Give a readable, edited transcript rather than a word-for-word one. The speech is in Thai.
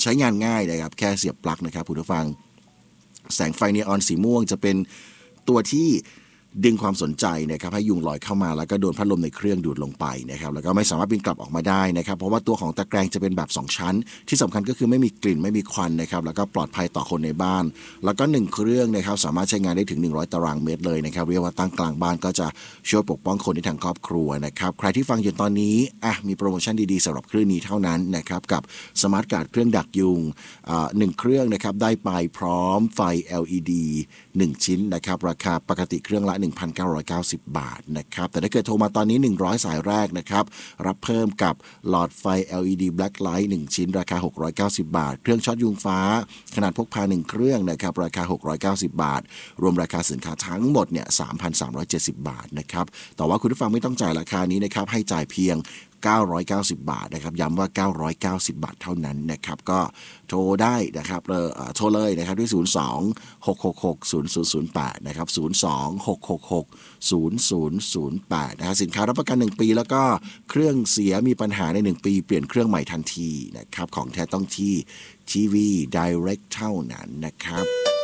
ช้งานง่ายนะครับแค่เสียบปลั๊กนะครับคุณผู้ฟังแสงไฟนีออนสีม่วงจะเป็นตัวที่ดึงความสนใจนะครับให้ยุงลอยเข้ามาแล้วก็โดนพัดลมในเครื่องดูดลงไปนะครับแล้วก็ไม่สามารถบินกลับออกมาได้นะครับเพราะว่าตัวของตะแกรงจะเป็นแบบ2ชั้นที่สำคัญก็คือไม่มีกลิ่นไม่มีควันนะครับแล้วก็ปลอดภัยต่อคนในบ้านแล้วก็1เครื่องนะครับสามารถใช้งานได้ถึง100ตารางเมตรเลยนะครับเรียกว่าตั้งกลางบ้านก็จะช่วยปกป้องคนในทางครอบครัวนะครับใครที่ฟังอยู่ตอนนี้มีโปรโมชั่นดีๆสำหรับเครื่องนี้เท่านั้นนะครับกับสมาร์ทการ์ดเครื่องดักยุง1เครื่องนะครับได้ไปพร้อมไฟ LED 1ชิ้นนะครับราคาปกติเครื่องละ1,990 บาทนะครับแต่ถ้าเกิดโทรมาตอนนี้100สายแรกนะครับรับเพิ่มกับหลอดไฟ LED Black Light 1ชิ้นราคา690 บาทเครื่องช็อตยุงฟ้าขนาดพกพา1เครื่องนะครับราคา690 บาทรวมราคาสินค้าทั้งหมดเนี่ย 3,370 บาทนะครับแต่ว่าคุณผู้ฟังไม่ต้องจ่ายราคานี้นะครับให้จ่ายเพียง990 บาทนะครับย้ำว่า990 บาทเท่านั้นนะครับก็โทรได้นะครับโทรเลยนะครับที่02-666-0008นะครับ02-666-0008นะฮะสินค้ารับประกัน1ปีแล้วก็เครื่องเสียมีปัญหาใน1ปีเปลี่ยนเครื่องใหม่ทันทีนะครับของแท้ต้องที่ทีวี Direct เท่านั้นนะครับ